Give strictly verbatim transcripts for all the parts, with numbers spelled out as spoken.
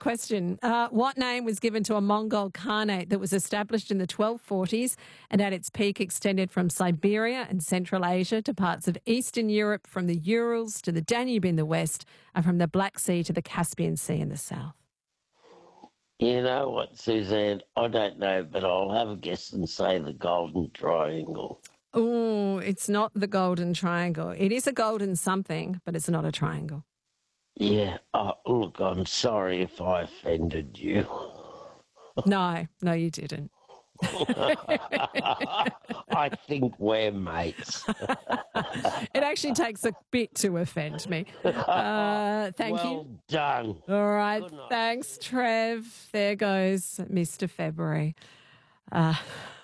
question. Uh, what name was given to a Mongol Khanate that was established in the twelve forties and at its peak extended from Siberia and Central Asia to parts of Eastern Europe, from the Urals to the Danube in the west, and from the Black Sea to the Caspian Sea in the south? You know what, Suzanne? I don't know, but I'll have a guess and say the Golden Triangle. Oh, it's not the Golden Triangle. It is a golden something, but it's not a triangle. Yeah. Oh, look, I'm sorry if I offended you. No, no, you didn't. I think we're mates. It actually takes a bit to offend me. Uh, thank well you. Well done. All right. Thanks, Trev. There goes Mister February. Uh,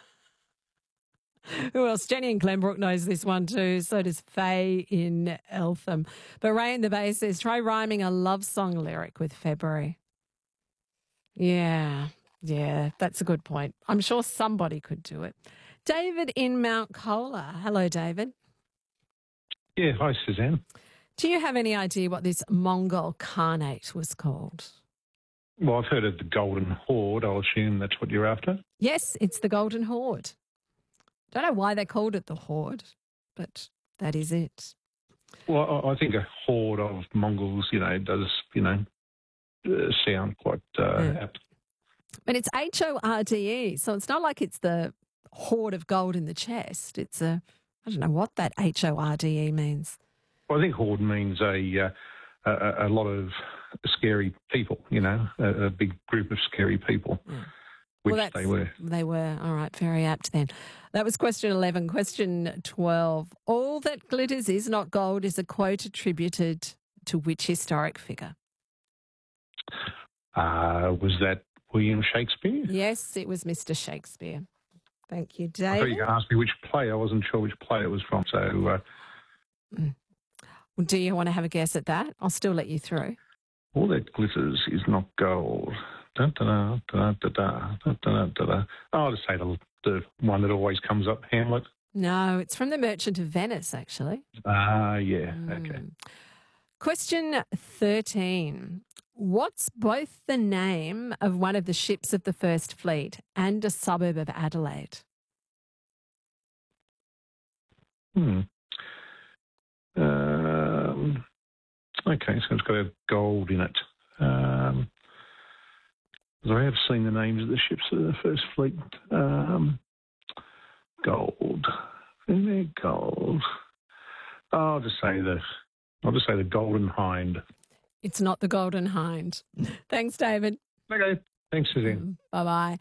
who else? Jenny in Glenbrook knows this one too. So does Faye in Eltham. But Ray in the Bay says, try rhyming a love song lyric with February. Yeah, yeah, that's a good point. I'm sure somebody could do it. David in Mount Colah. Hello, David. Yeah, hi, Suzanne. Do you have any idea what this Mongol Khanate was called? Well, I've heard of the Golden Horde. I'll assume that's what you're after. Yes, it's the Golden Horde. Don't know why they called it the Horde, but that is it. Well, I think a horde of Mongols, you know, does, you know, uh, sound quite uh, yeah. apt. But it's H O R D E, so it's not like it's the hoard of gold in the chest. It's a, I don't know what that H O R D E means. Well, I think horde means a, uh, a, a lot of scary people, you know, a, a big group of scary people. Yeah. Which well, they were. They were. All right, very apt then. That was question eleven. Question twelve. All that glitters is not gold is a quote attributed to which historic figure? Uh, was that William Shakespeare? Yes, it was Mister Shakespeare. Thank you, David. I thought you asked me which play. I wasn't sure which play it was from. So, uh, mm. well, do you want to have a guess at that? I'll still let you through. All that glitters is not gold. Da, da, da, da, da, da, da, da, da. I'll just say the, the one that always comes up, Hamlet. No, it's from The Merchant of Venice, actually. Ah, uh, yeah, mm. okay. Question thirteen. What's both the name of one of the ships of the First Fleet and a suburb of Adelaide? Hmm. Um, okay, so it's got a gold in it. Um, I have seen the names of the ships of the First Fleet. Um, gold. Isn't there gold? Oh, I'll just say the. I'll just say the Golden Hind. It's not the Golden Hind. Thanks, David. Okay. Thanks, Suzanne. Bye bye.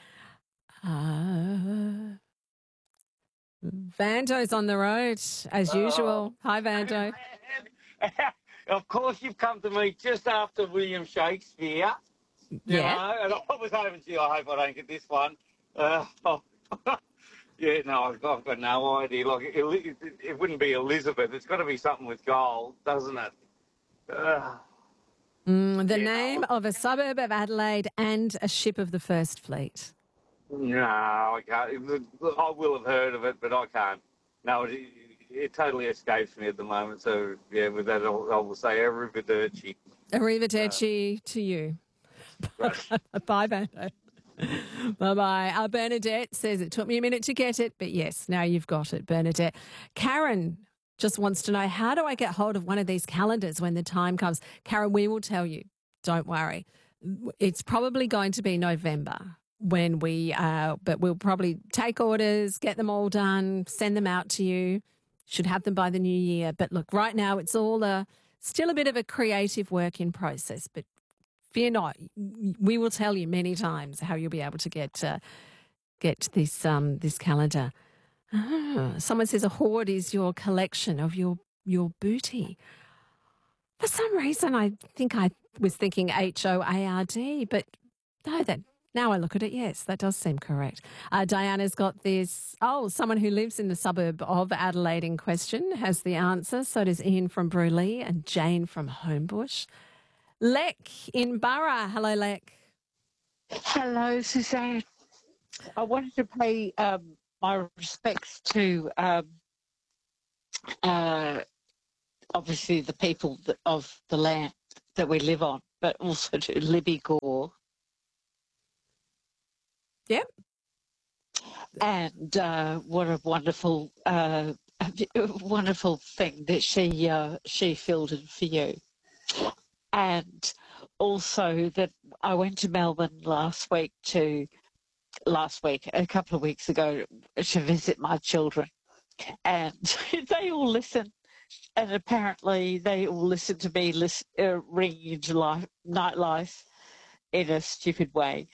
Uh, Vando's on the road as uh, usual. Hi, Vando. Of course, you've come to me just after William Shakespeare. Yeah. Know, and I was hoping to. I hope I don't get this one. Uh, oh, yeah, no, I've got, I've got no idea. Like, it, it, it wouldn't be Elizabeth. It's got to be something with gold, doesn't it? Uh, mm, the yeah, name no. of a suburb of Adelaide and a ship of the First Fleet. No, I can't. I will have heard of it, but I can't. No, it, it totally escapes me at the moment. So, yeah, with that, I'll, I will say arrivederci. Arrivederci uh, to you. Bye, Bernard. Bye-bye. Uh, Bernadette says it took me a minute to get it, but yes, now you've got it, Bernadette. Karen just wants to know, how do I get hold of one of these calendars when the time comes? Karen, we will tell you. Don't worry. It's probably going to be November when we, uh, but we'll probably take orders, get them all done, send them out to you. Should have them by the new year. But look, right now it's all a, still a bit of a creative work in process, but fear not. We will tell you many times how you'll be able to get uh, get this um, this calendar. Ah, someone says a hoard is your collection of your your booty. For some reason, I think I was thinking H O A R D, but no, that now I look at it, yes, that does seem correct. Uh, Diana's got this. Oh, someone who lives in the suburb of Adelaide in question has the answer. So does Ian from Bruley and Jane from Homebush. Lek in Burra. Hello, Lek. Hello, Suzanne. I wanted to pay um, my respects to um, uh, obviously the people that, of the land that we live on. but also to Libby Gore. Yep. And uh, what a wonderful, uh, wonderful thing that she uh, she fielded for you. And also that I went to Melbourne last week to last week a couple of weeks ago to visit my children, and they all listen. And apparently, they all listen to me listen, uh, ringing into life, nightlife in a stupid way.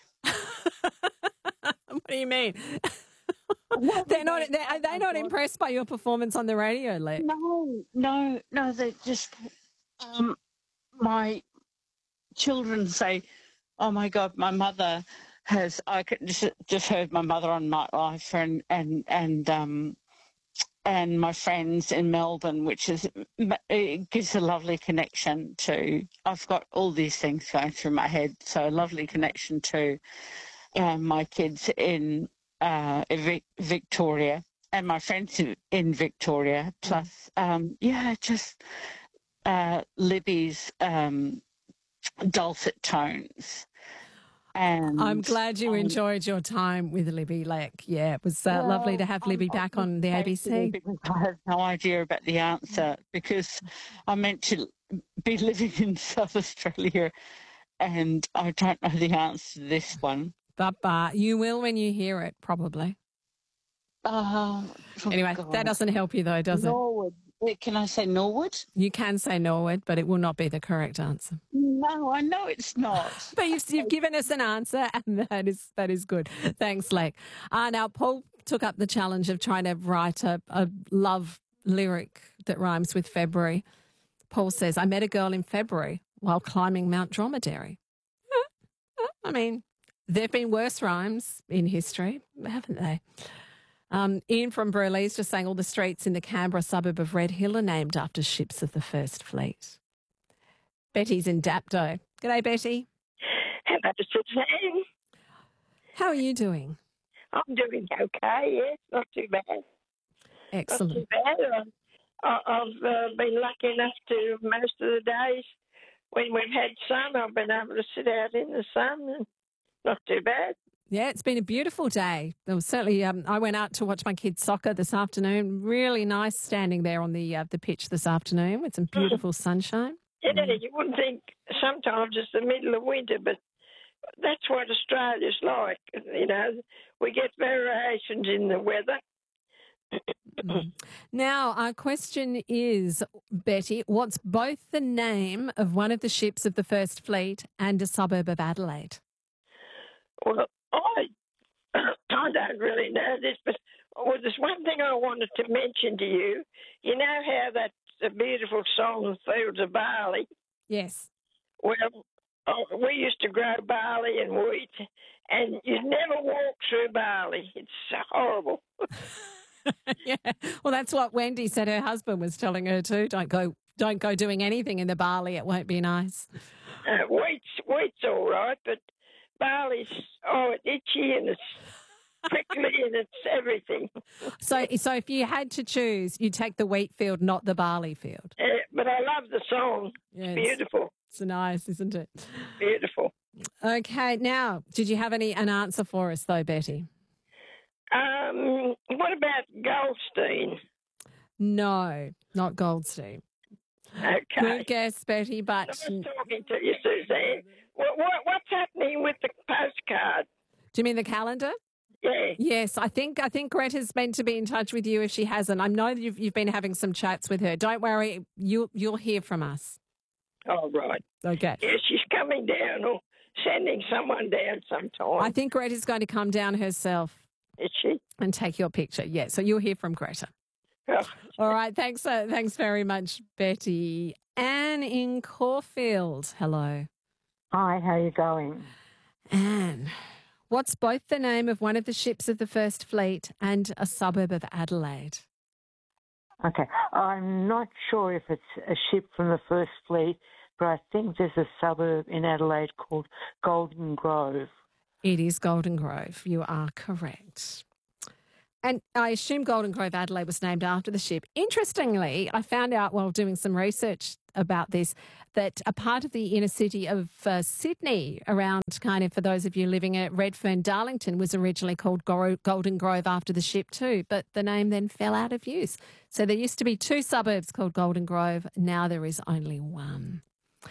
What do you mean? they're not. They're, are they not impressed by your performance on the radio, Lex? No, no, no. They just um, my children say, "Oh my God, my mother has." I could just, just heard my mother on Nightlife, and and and um, and my friends in Melbourne, which is it gives a lovely connection to. I've got all these things going through my head, so a lovely connection to uh, my kids in uh, Vic- Victoria and my friends in, in Victoria. Plus, um, yeah, just uh, Libby's um, dulcet tones. And I'm glad you um, enjoyed your time with Libby Leck. Yeah, it was uh, well, lovely to have Libby I'm- back I'm on the A B C. because I have no idea about the answer because I meant to be living in South Australia and I don't know the answer to this one. But uh, you will when you hear it, probably. Uh, oh Anyway, God. that doesn't help you, though, does it? Norwood. Eh, Can I say Norwood? You can say Norwood, but it will not be the correct answer. No, I know it's not. But you've, you've given us an answer, and that is that is good. Thanks, Leck. Uh, now, Paul took up the challenge of trying to write a, a love lyric that rhymes with February. Paul says, I met a girl in February while climbing Mount Dromedary. I mean, there have been worse rhymes in history, haven't they? Um, Ian from Burleigh's just saying all the streets in the Canberra suburb of Red Hill are named after ships of the First Fleet. Betty's in Dapto. G'day, Betty. Hello, Suzanne. How are you doing? I'm doing okay, yes, not too bad. Not Excellent. too bad. I, I've uh, been lucky enough to, most of the days when we've had sun, I've been able to sit out in the sun and not too bad. Yeah, it's been a beautiful day. There was certainly. Um, I went out to watch my kids' soccer this afternoon. Really nice standing there on the uh, the pitch this afternoon with some beautiful sunshine. You know, you wouldn't think sometimes it's the middle of winter, but that's what Australia's like. You know, we get variations in the weather. Mm. Now, our question is, Betty, what's both the name of one of the ships of the First Fleet and a suburb of Adelaide? Well, I I don't really know this, but well, there's one thing I wanted to mention to you. You know how that's a beautiful song, Fields of Barley? Yes. Well, oh, we used to grow barley and wheat, and you never walk through barley. It's horrible. Yeah. Well, that's what Wendy said her husband was telling her too. Don't go don't go doing anything in the barley. It won't be nice. Uh, wheat's, wheat's all right, but barley's, oh, it's itchy and it's prickly and it's everything. So so if you had to choose, you'd take the wheat field, not the barley field. Uh, but I love the song. Yeah, It's beautiful. It's nice, isn't it? Beautiful. Okay. Now, did you have any an answer for us though, Betty? Um, what about Goldstein? No, not Goldstein. Okay. Good guess, Betty, I but was talking to you, Suzanne. What, what, what's happening with the postcard? do you mean the calendar? Yeah. Yes, I think I think Greta's meant to be in touch with you if she hasn't. I know that you've you've been having some chats with her. Don't worry, you you'll hear from us. All right. Okay. Yeah, she's coming down or sending someone down sometime. I think Greta's going to come down herself Is she? and take your picture. Yeah, so you'll hear from Greta. Oh, All right, thanks uh, thanks very much, Betty. Anne in Caulfield. Hello. Hi, how are you going? Anne, what's both the name of one of the ships of the First Fleet and a suburb of Adelaide? Okay, I'm not sure if it's a ship from the First Fleet, but I think there's a suburb in Adelaide called Golden Grove. It is Golden Grove. You are correct. And I assume Golden Grove Adelaide was named after the ship. Interestingly, I found out while doing some research about this, that a part of the inner city of uh, Sydney, around kind of, for those of you living at Redfern, Darlington, was originally called Gro- Golden Grove after the ship too, but the name then fell out of use. So there used to be two suburbs called Golden Grove. Now there is only one.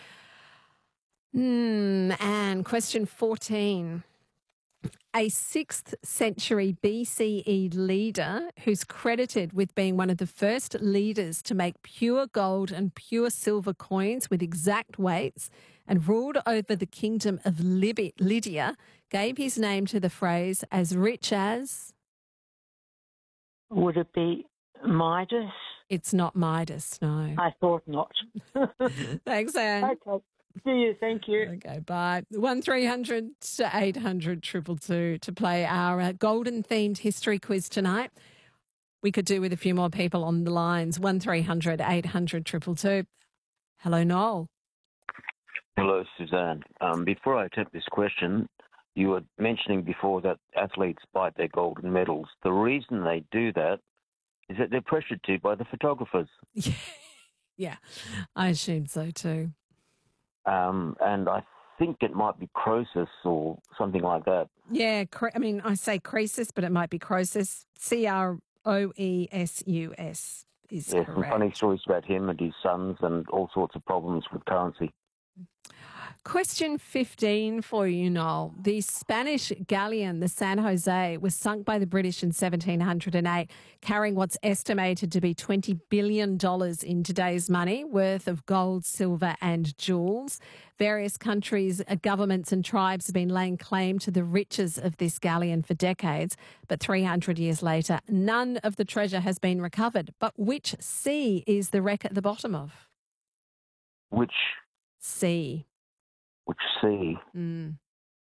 Hmm, and question fourteen. A sixth century B C E leader who's credited with being one of the first leaders to make pure gold and pure silver coins with exact weights and ruled over the kingdom of Liby- Lydia gave his name to the phrase as rich as... Would it be Midas? It's not Midas, no. I thought not. Thanks, Anne. Okay. See you. Thank you. Okay, bye. One three hundred to eight hundred triple two to play our uh, golden themed history quiz tonight. We could do with a few more people on the lines. One three hundred eight hundred triple two. Hello, Noel. Hello, Suzanne. Um, before I attempt this question, you were mentioning before that athletes bite their golden medals. The reason they do that is that they're pressured to by the photographers. Yeah, I assumed so too. Um, and I think it might be Croesus or something like that. Yeah, cre- I mean, I say Croesus, but it might be Croesus. C R O E S U S is There's correct. some funny stories about him and his sons and all sorts of problems with currency. Question fifteen for you, Noel. The Spanish galleon, the San Jose, was sunk by the British in seventeen hundred eight, carrying what's estimated to be twenty billion dollars in today's money worth of gold, silver and jewels. Various countries, uh, governments and tribes have been laying claim to the riches of this galleon for decades, but three hundred years later, none of the treasure has been recovered. But which sea is the wreck at the bottom of? Which Sea. which sea? Mm.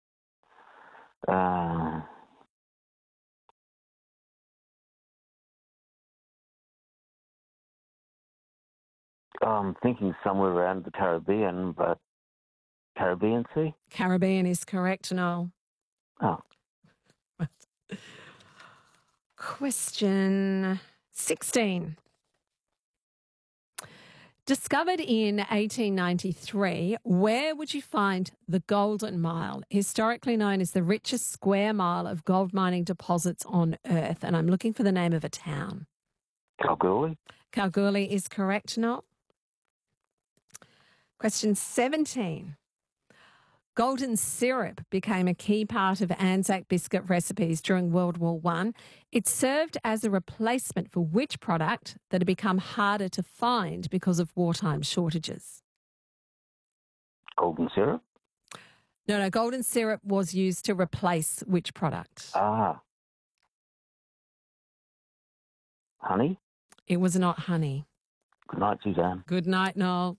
Uh, I'm thinking somewhere around the Caribbean, but Caribbean Sea? Caribbean is correct, Noel. Oh. Question sixteen. Discovered in eighteen ninety-three, where would you find the Golden Mile, historically known as the richest square mile of gold mining deposits on Earth? And I'm looking for the name of a town. Kalgoorlie? Kalgoorlie is correct, Noel. Question seventeen. Golden syrup became a key part of Anzac biscuit recipes during World War One. It served as a replacement for which product that had become harder to find because of wartime shortages? Golden syrup? No, no, golden syrup was used to replace which product? Ah. Honey? It was not honey. Good night, Suzanne. Good night, Noel.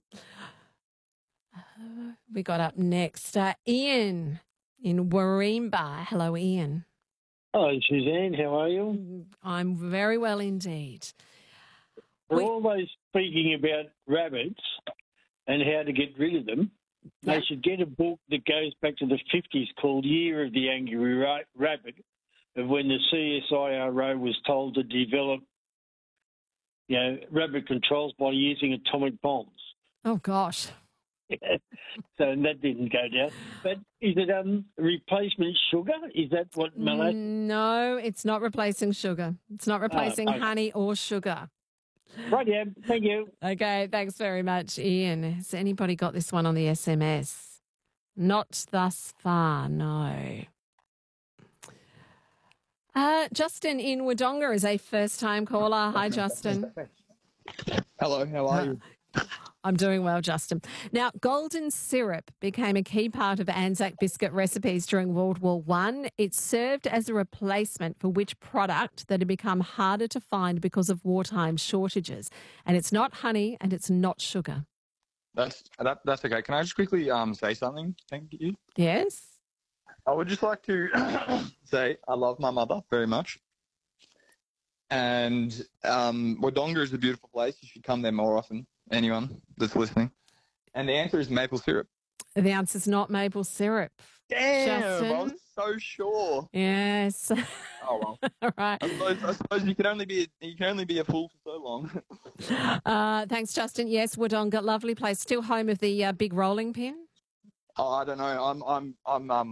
We got up next. Uh, Ian in Warringah. Hello, Ian. Hello, Suzanne. How are you? I'm very well indeed. We're We- always speaking about rabbits and how to get rid of them. Yeah. They should get a book that goes back to the fifties called Year of the Angry Ra- Rabbit, of when the C S I R O was told to develop, you know, rabbit controls by using atomic bombs. Oh, gosh. So that didn't go down. But is it um replacement sugar? Is that what molasses? No, it's not replacing sugar. It's not replacing okay. honey or sugar. Right, yeah. Thank you. Okay, thanks very much, Ian. Has anybody got this one on the S M S? Not thus far, no. Uh, Justin in Wodonga is a first-time caller. Hi, Justin. Hello, how are you? I'm doing well, Justin. Now, golden syrup became a key part of Anzac biscuit recipes during World War One. It served as a replacement for which product that had become harder to find because of wartime shortages. And it's not honey and it's not sugar. That's that, that's okay. Can I just quickly um say something? Thank you. Yes? I would just like to say I love my mother very much. And um, Wodonga is a beautiful place. You should come there more often, anyone that's listening. And the answer is maple syrup. The answer's not maple syrup. Damn, Justin? I was so sure. Yes. Oh well. All right. I suppose, I suppose you can only be you can only be a fool for so long. Uh, thanks, Justin. Yes, Wodonga, lovely place. Still home of the uh, big rolling pin. Oh, I don't know. I'm I'm I'm um